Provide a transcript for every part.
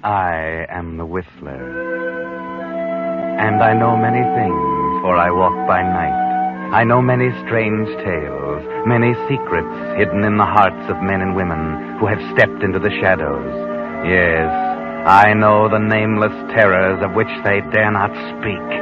I am the Whistler. And I know many things, for I walk by night. I know many strange tales, many secrets hidden in the hearts of men and women who have stepped into the shadows. Yes, I know the nameless terrors of which they dare not speak.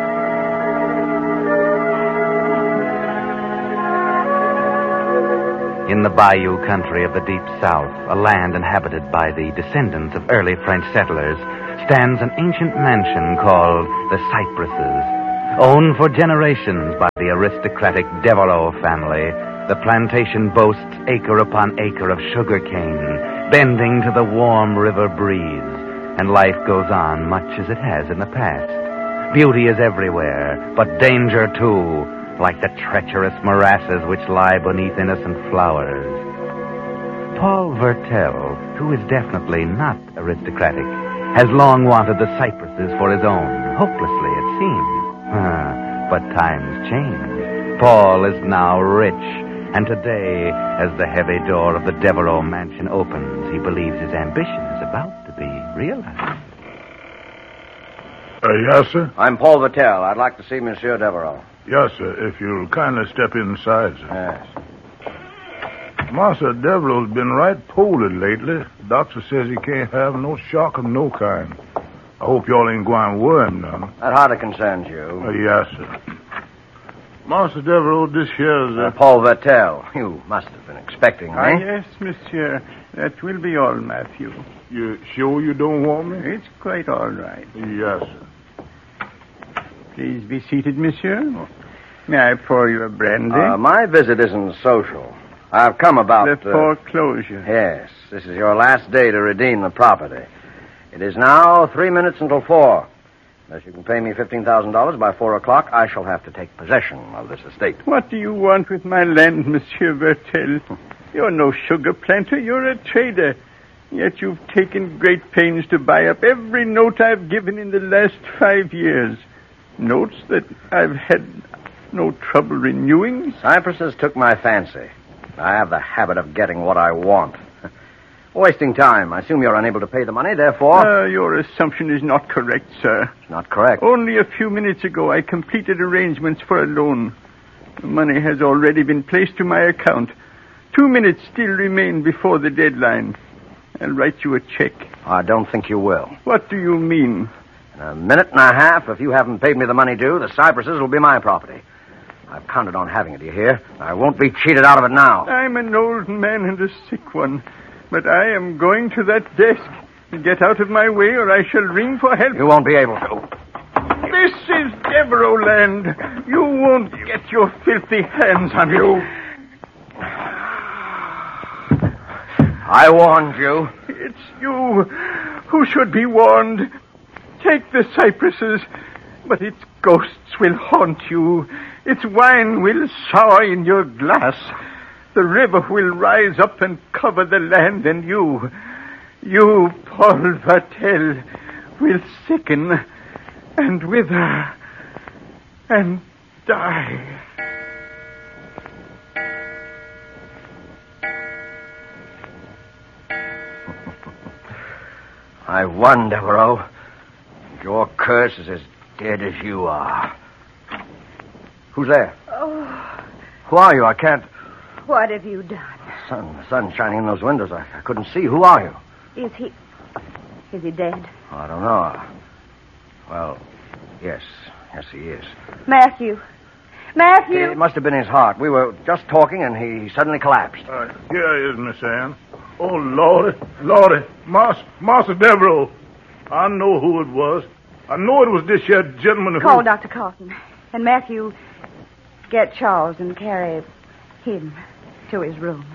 In the bayou country of the Deep South, a land inhabited by the descendants of early French settlers, stands an ancient mansion called the Cypresses. Owned for generations by the aristocratic Devereaux family, the plantation boasts acre upon acre of sugar cane, bending to the warm river breeze, and life goes on much as it has in the past. Beauty is everywhere, but danger too, like the treacherous morasses which lie beneath innocent flowers. Paul Vertel, who is definitely not aristocratic, has long wanted the Cypresses for his own, hopelessly it seems. But times change. Paul is now rich, and today, as the heavy door of the Devereaux mansion opens, he believes his ambition is about to be realized. Yes, sir? I'm Paul Vertel. I'd like to see Monsieur Devereaux. Yes, sir, if you'll kindly step inside, sir. Yes. Master Devereaux's been right poorly lately. Doctor says he can't have no shock of no kind. I hope y'all ain't going to worry him none. That hardly concerns you. Yes, sir. Master Devereaux, this here's... Paul Vertel. You must have been expecting me. Yes, monsieur. That will be all, Matthew. You sure you don't want me? It's quite all right. Yes, sir. Please be seated, monsieur. May I pour you a brandy? My visit isn't social. I've come about... The foreclosure. Yes. This is your last day to redeem the property. It is now 3 minutes until 4. Unless you can pay me $15,000 by 4 o'clock, I shall have to take possession of this estate. What do you want with my land, Monsieur Vertel? You're no sugar planter. You're a trader. Yet you've taken great pains to buy up every note I've given in the last 5 years. Notes that I've had no trouble renewing. Cypresses took my fancy. I have the habit of getting what I want. Wasting time. I assume you're unable to pay the money, therefore... Your assumption is not correct, sir. Not correct. Only a few minutes ago, I completed arrangements for a loan. The money has already been placed to my account. 2 minutes still remain before the deadline. I'll write you a check. I don't think you will. What do you mean? In a minute and a half, if you haven't paid me the money due, the Cypresses will be my property. I've counted on having it, do you hear? I won't be cheated out of it now. I'm an old man and a sick one. But I am going to that desk. Get out of my way or I shall ring for help. You won't be able to. This is Devereaux land. You won't get your filthy hands on it. I warned you. It's you who should be warned. Take the Cypresses, but its ghosts will haunt you. Its wine will sour in your glass. The river will rise up and cover the land, and you, Paul Vertel, will sicken and wither and die. I won, Devereaux. Your curse is as dead as you are. Who's there? Oh. Who are you? I can't... What have you done? The sun's shining in those windows. I couldn't see. Who are you? Is he dead? Oh, I don't know. Well, yes. Yes, he is. Matthew. It must have been his heart. We were just talking, and he suddenly collapsed. Here is Miss Ann. Oh, Lordy. Master Devereaux. I know who it was. I know it was this here gentleman who... Call Dr. Carton. And Matthew, get Charles and carry him to his room.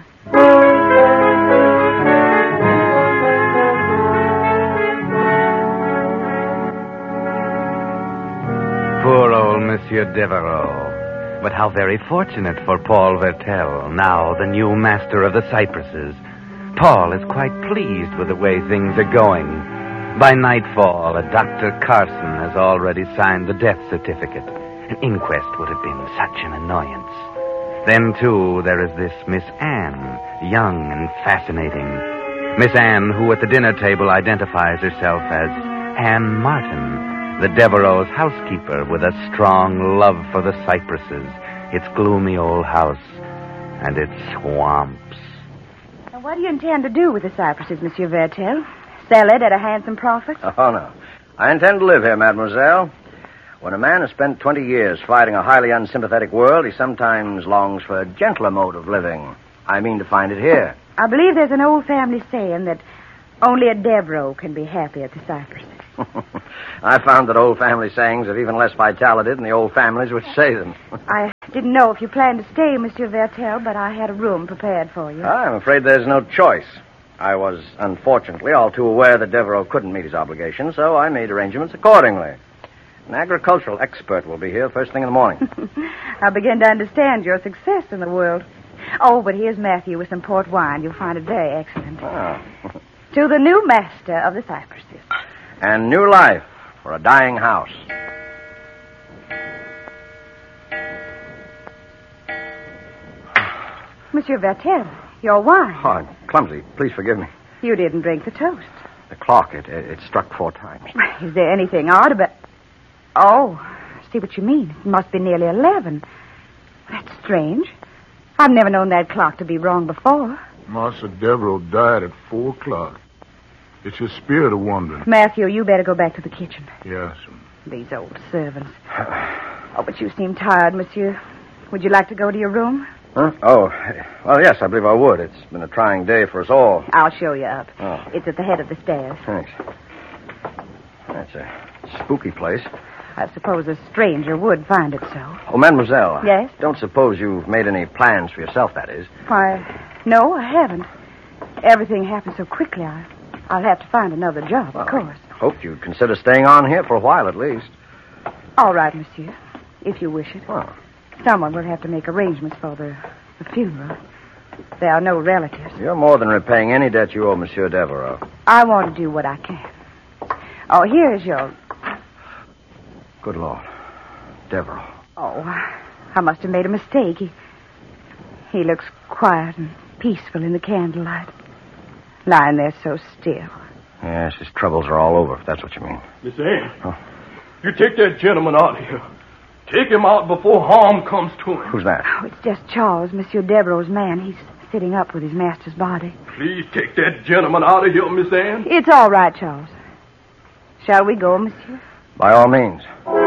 Poor old Monsieur Devereaux. But how very fortunate for Paul Vertel, now the new master of the Cypresses. Paul is quite pleased with the way things are going. By nightfall, a Dr. Carson has already signed the death certificate. An inquest would have been such an annoyance. Then, too, there is this Miss Anne, young and fascinating. Miss Anne, who at the dinner table identifies herself as Anne Martin, the Devereaux' housekeeper with a strong love for the cypresses, its gloomy old house, and its swamps. Now, what do you intend to do with the cypresses, Monsieur Vertel? Sell it at a handsome profit? Oh, no. I intend to live here, mademoiselle. When a man has spent 20 years fighting a highly unsympathetic world, he sometimes longs for a gentler mode of living. I mean to find it here. I believe there's an old family saying that only a Devereaux can be happy at the cypresses. I found that old family sayings have even less vitality than the old families which say them. I didn't know if you planned to stay, Monsieur Vertel, but I had a room prepared for you. I'm afraid there's no choice. I was, unfortunately, all too aware that Devereaux couldn't meet his obligations, so I made arrangements accordingly. An agricultural expert will be here first thing in the morning. I begin to understand your success in the world. Oh, but here's Matthew with some port wine. You'll find it very excellent. Oh. To the new master of the cypresses. And new life for a dying house. Monsieur Vertel, your wine. Oh, I'm clumsy. Please forgive me. You didn't drink the toast. The clock, it struck 4 times. Is there anything odd about... Oh, I see what you mean. It must be nearly 11. That's strange. I've never known that clock to be wrong before. Master Devereaux died at 4 o'clock. It's your spirit of wandering. Matthew, you better go back to the kitchen. Yes. These old servants. Oh, but you seem tired, monsieur. Would you like to go to your room? Huh? Oh, well, yes, I believe I would. It's been a trying day for us all. I'll show you up. Oh. It's at the head of the stairs. Thanks. That's a spooky place. I suppose a stranger would find it so. Oh, mademoiselle. Yes? Don't suppose you've made any plans for yourself, that is. Why, no, I haven't. Everything happened so quickly, I'll have to find another job, of course. I hoped you'd consider staying on here for a while at least. All right, monsieur, if you wish it. Oh. Someone will have to make arrangements for the funeral. There are no relatives. You're more than repaying any debt you owe Monsieur Devereaux. I want to do what I can. Oh, here's your... Good Lord. Devereaux. Oh, I must have made a mistake. He looks quiet and peaceful in the candlelight. Lying there so still. Yes, his troubles are all over, if that's what you mean. Miss Anne, you take that gentleman out of here. Take him out before harm comes to him. Who's that? Oh, it's just Charles, Monsieur Devereaux's man. He's sitting up with his master's body. Please take that gentleman out of here, Miss Anne. It's all right, Charles. Shall we go, monsieur? By all means.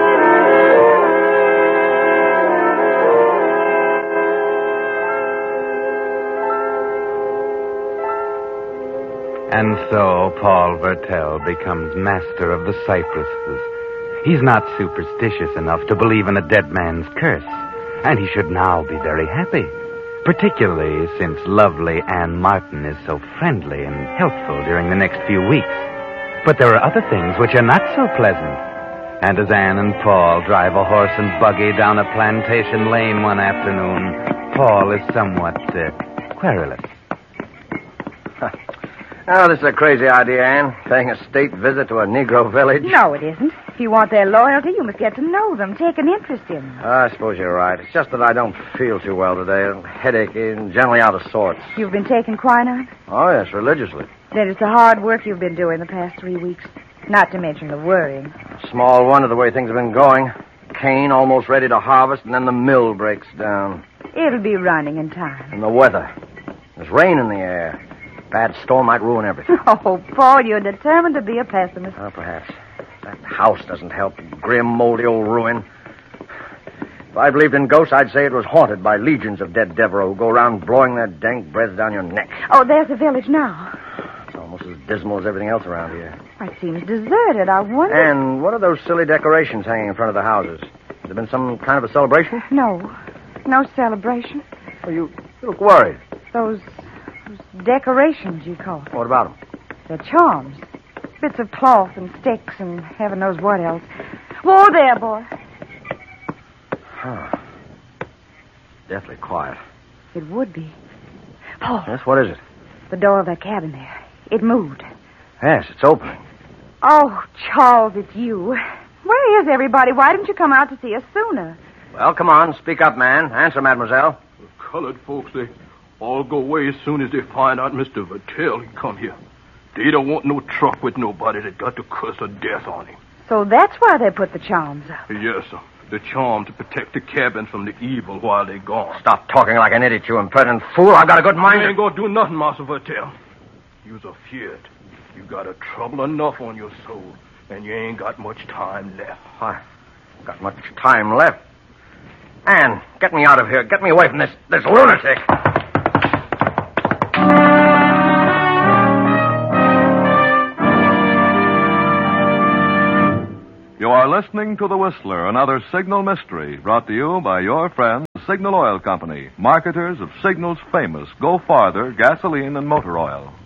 And so Paul Vertel becomes master of the cypresses. He's not superstitious enough to believe in a dead man's curse, and he should now be very happy, particularly since lovely Anne Martin is so friendly and helpful during the next few weeks. But there are other things which are not so pleasant. And as Anne and Paul drive a horse and buggy down a plantation lane one afternoon, Paul is somewhat querulous. Oh, this is a crazy idea, Anne. Paying a state visit to a Negro village. No, it isn't. If you want their loyalty, you must get to know them, take an interest in them. I suppose you're right. It's just that I don't feel too well today. A headache and generally out of sorts. You've been taking quinine? Oh, yes, religiously. Then it's the hard work you've been doing the past 3 weeks. Not to mention the worrying. Small wonder the way things have been going. Cane almost ready to harvest, and then the mill breaks down. It'll be running in time. And the weather. There's rain in the air. Bad storm might ruin everything. Oh, Paul, you're determined to be a pessimist. Oh, perhaps. That house doesn't help. Grim, moldy old ruin. If I believed in ghosts, I'd say it was haunted by legions of dead Devereaux who go around blowing their dank breaths down your neck. Oh, there's the village now. It's almost as dismal as everything else around here. It seems deserted. I wonder... And what are those silly decorations hanging in front of the houses? Has there been some kind of a celebration? No celebration. Oh, you look worried. Those decorations, you call it. What about them? They're charms. Bits of cloth and sticks and heaven knows what else. Whoa there, boy. Huh. Deathly quiet. It would be. Paul. Yes, what is it? The door of that cabin there. It moved. Yes, it's opening. Oh, Charles, it's you. Where is everybody? Why didn't you come out to see us sooner? Well, come on, speak up, man. Answer, mademoiselle. The colored folks, they All go away as soon as they find out Mr. Vattel he come here. They don't want no truck with nobody that got the curse of death on him. So that's why they put the charms up. Yes, sir. The charm to protect the cabin from the evil while they're gone. Stop talking like an idiot, you impertinent fool. I've got a good mind. You ain't gonna do nothing, Master Vattel. You's afeard. You got a trouble enough on your soul, and you ain't got much time left. I've got much time left. Anne, get me out of here. Get me away from this lunatic. You are listening to The Whistler, another Signal mystery, brought to you by your friends, Signal Oil Company, marketers of Signal's famous Go Farther gasoline and motor oil.